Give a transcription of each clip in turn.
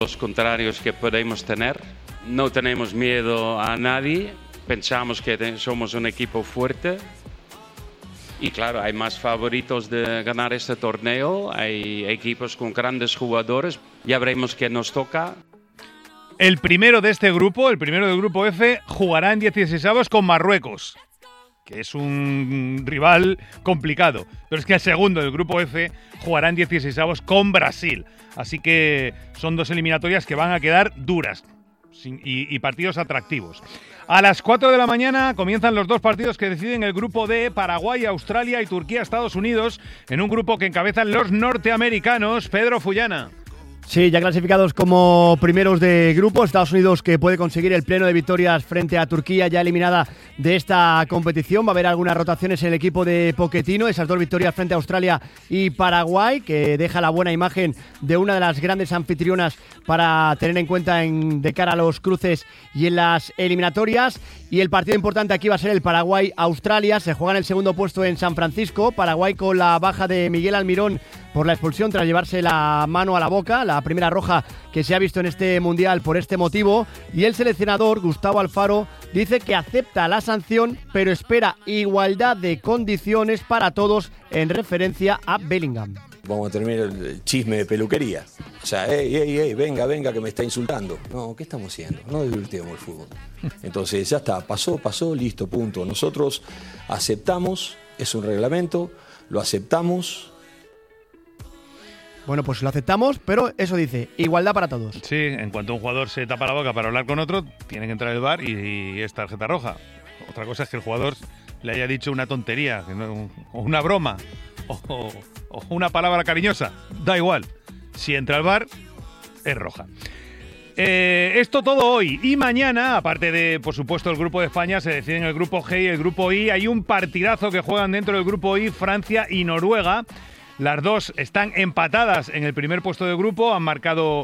los contrarios que podemos tener. No tenemos miedo a nadie, pensamos que somos un equipo fuerte. Y claro, hay más favoritos de ganar este torneo, hay equipos con grandes jugadores, ya veremos qué nos toca. El primero de este grupo, el primero del grupo F, jugará en 16avos con Marruecos, que es un rival complicado. Pero es que el segundo del grupo F jugará en 16avos con Brasil. Así que son dos eliminatorias que van a quedar duras y partidos atractivos. A las 4 de la mañana comienzan los dos partidos que deciden el grupo D, Paraguay, Australia y Turquía, Estados Unidos, en un grupo que encabezan los norteamericanos. Pedro Fullana. Sí, ya clasificados como primeros de grupo, Estados Unidos que puede conseguir el pleno de victorias frente a Turquía, ya eliminada de esta competición. Va a haber algunas rotaciones en el equipo de Pochettino, esas dos victorias frente a Australia y Paraguay, que deja la buena imagen de una de las grandes anfitrionas para tener en cuenta de cara a los cruces y en las eliminatorias. Y el partido importante aquí va a ser el Paraguay-Australia, se juega en el segundo puesto en San Francisco. Paraguay con la baja de Miguel Almirón por la expulsión tras llevarse la mano a la boca, la primera roja que se ha visto en este Mundial por este motivo, y el seleccionador Gustavo Alfaro dice que acepta la sanción pero espera igualdad de condiciones para todos en referencia a Bellingham. Vamos a terminar el chisme de peluquería. O sea, venga, que me está insultando. No, ¿qué estamos haciendo? No divirtamos el fútbol. Entonces, ya está, pasó, listo, punto. Nosotros aceptamos, es un reglamento, lo aceptamos. Bueno, pues lo aceptamos, pero eso dice, igualdad para todos. Sí, en cuanto un jugador se tapa la boca para hablar con otro, tiene que entrar el VAR y es tarjeta roja. Otra cosa es que el jugador le haya dicho una tontería, o una broma, o una palabra cariñosa. Da igual. Si entra el VAR, es roja. Esto todo hoy. Y mañana, aparte de, por supuesto, el grupo de España, se decide en el grupo G y el grupo I. Hay un partidazo que juegan dentro del grupo I, Francia y Noruega. Las dos están empatadas en el primer puesto de grupo, han marcado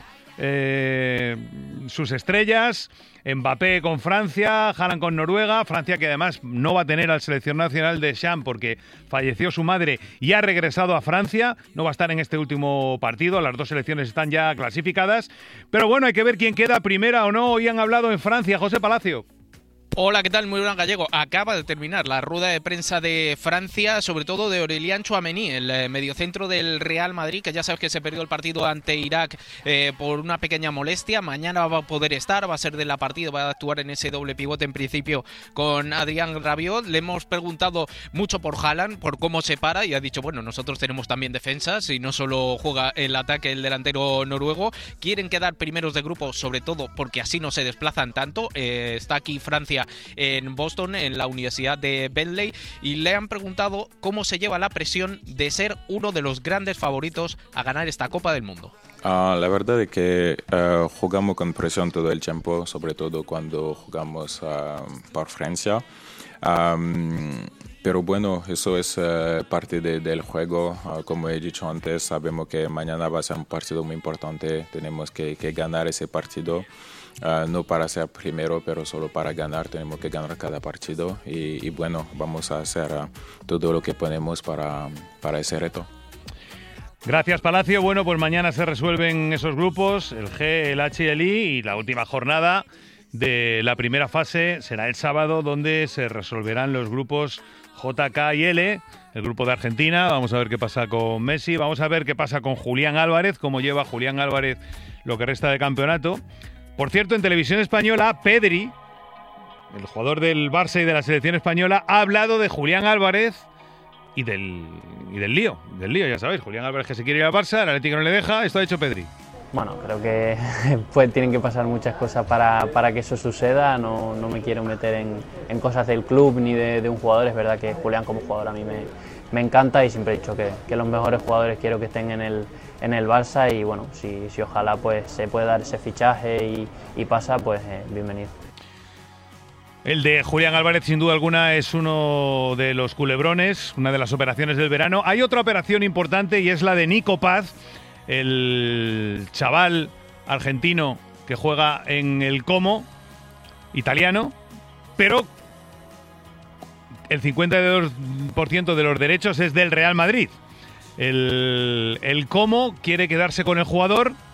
sus estrellas, Mbappé con Francia, Haaland con Noruega, Francia que además no va a tener al seleccionador nacional de Deschamps porque falleció su madre y ha regresado a Francia, no va a estar en este último partido, las dos selecciones están ya clasificadas, pero bueno, hay que ver quién queda primera o no. Hoy han hablado en Francia, José Palacio. Hola, ¿qué tal? Muy buenas, Gallego. Acaba de terminar la rueda de prensa de Francia, sobre todo de Aurélien Tchouaméni, el mediocentro del Real Madrid, que ya sabes que se perdió el partido ante Irak por una pequeña molestia. Mañana va a poder estar, va a ser de la partida, va a actuar en ese doble pivote en principio con Adrien Rabiot. Le hemos preguntado mucho por Haaland, por cómo se para, y ha dicho, bueno, nosotros tenemos también defensas y no solo juega el ataque el delantero noruego. Quieren quedar primeros de grupo, sobre todo porque así no se desplazan tanto. Está aquí Francia en Boston, en la Universidad de Bentley, y le han preguntado cómo se lleva la presión de ser uno de los grandes favoritos a ganar esta Copa del Mundo. La verdad es que jugamos con presión todo el tiempo, sobre todo cuando jugamos por Francia. Pero bueno, eso es parte del juego. Como he dicho antes, sabemos que mañana va a ser un partido muy importante. Tenemos que ganar ese partido. No para ser primero, pero solo para ganar. Tenemos que ganar cada partido. Y bueno, vamos a hacer todo lo que podemos para ese reto. Gracias, Palacio. Bueno, pues mañana se resuelven esos grupos, el G, el H y el I, y la última jornada de la primera fase será el sábado, donde se resolverán los grupos J, K y L, el grupo de Argentina. Vamos a ver qué pasa con Messi, vamos a ver qué pasa con Julián Álvarez, cómo lleva Julián Álvarez lo que resta de campeonato. Por cierto, en Televisión Española, Pedri, el jugador del Barça y de la selección española, ha hablado de Julián Álvarez y del lío, ya sabéis. Julián Álvarez que se quiere ir al Barça, el Atlético no le deja, esto ha hecho Pedri. Bueno, creo que pues tienen que pasar muchas cosas para que eso suceda. No me quiero meter en cosas del club ni de un jugador. Es verdad que Julián como jugador a mí me encanta y siempre he dicho que los mejores jugadores quiero que estén en el Barça, y bueno, si ojalá pues se puede dar ese fichaje y pasa, pues bienvenido. El de Julián Álvarez, sin duda alguna, es uno de los culebrones, una de las operaciones del verano. Hay otra operación importante y es la de Nico Paz, el chaval argentino que juega en el Como italiano, pero el 52% de los derechos es del Real Madrid. El Como quiere quedarse con el jugador